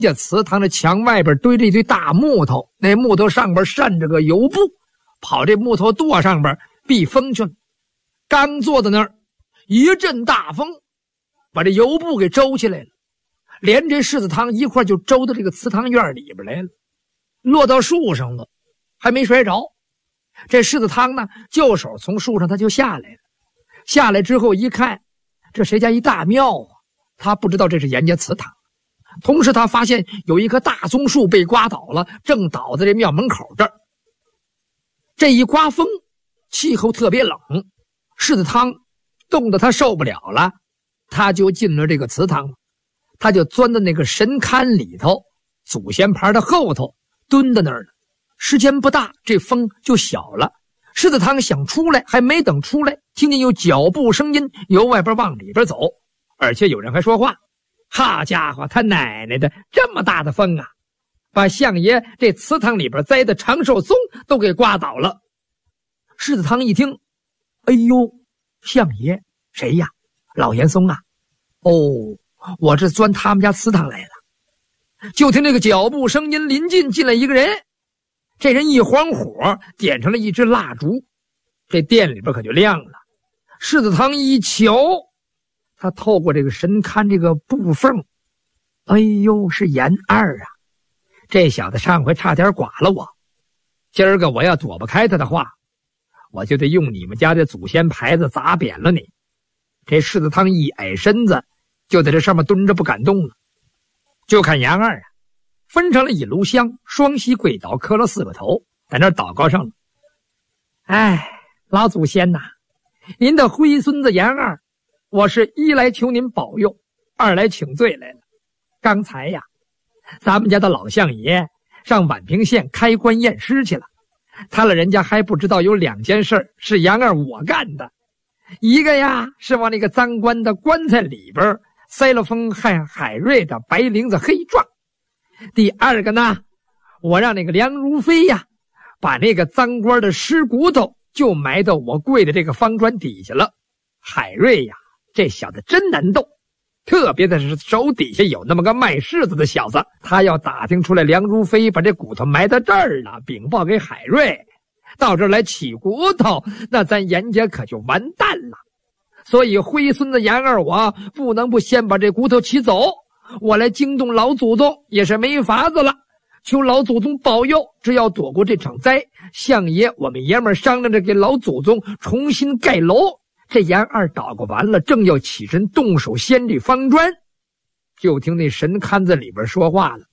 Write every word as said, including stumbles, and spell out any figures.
这祠堂的墙外边堆着一堆大木头，那木头上边扇着个油布，跑这木头垛上边避风去了。刚坐在那儿，一阵大风把这油布给周起来了，连这柿子汤一块就周到这个祠堂院里边来了，落到树上了，还没摔着。这柿子汤呢，就手从树上他就下来了，下来之后一看，这谁家一大庙啊，他不知道这是严家祠堂。同时他发现有一棵大棕树被刮倒了，正倒在这庙门口这儿。这一刮风，气候特别冷，柿子汤冻得他受不了了，他就进了这个祠堂，他就钻到那个神龛里头，祖先牌的后头蹲在那儿了。时间不大，这风就小了。柿子汤想出来，还没等出来，听见有脚步声音由外边往里边走，而且有人还说话。好家伙，他奶奶的，这么大的风啊，把相爷这祠堂里边栽的长寿松都给刮倒了。柿子汤一听，哎呦，相爷谁呀？老严嵩啊。哦，我这钻他们家祠堂来了。就听这个脚步声音临近，进来一个人。这人一晃火，点上了一支蜡烛，这店里边可就亮了。柿子汤一瞧，他透过这个神龛这个布缝，哎呦，是严二啊！这小子上回差点剐了我，今儿个我要躲不开他的话，我就得用你们家的祖先牌子砸扁了你。这柿子汤一矮身子，就在这上面蹲着不敢动了。就看严二啊，分成了一炉香，双膝跪倒，磕了四个头，在那儿祷告上了。哎，老祖先呐，您的灰孙子严二，我是一来求您保佑，二来请罪来了。刚才呀，咱们家的老相爷上宛平县开棺验尸去了，他老人家还不知道有两件事是严二我干的。一个呀，是往那个赃官的棺材里边塞了封汉海瑞的白绫子黑状。第二个呢，我让那个梁如飞呀，把那个赃官的尸骨头就埋到我跪的这个方砖底下了。海瑞呀，这小子真难斗，特别的是手底下有那么个卖柿子的小子，他要打听出来梁如飞把这骨头埋到这儿了，禀报给海瑞，到这儿来起骨头，那咱严家可就完蛋了。所以灰孙子严二我不能不先把这骨头起走，我来惊动老祖宗也是没法子了，求老祖宗保佑，只要躲过这场灾，相爷我们爷们商量着给老祖宗重新盖楼。这严二祷告完了，正要起身动手掀这方砖，就听那神龛子里边说话了。